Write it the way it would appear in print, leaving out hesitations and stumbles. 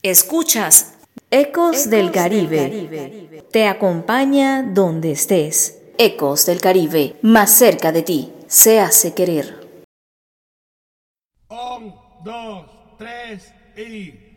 Escuchas Ecos del Caribe. Te acompaña donde estés. Ecos del Caribe, más cerca de ti, se hace querer. 1, 2, 3 y...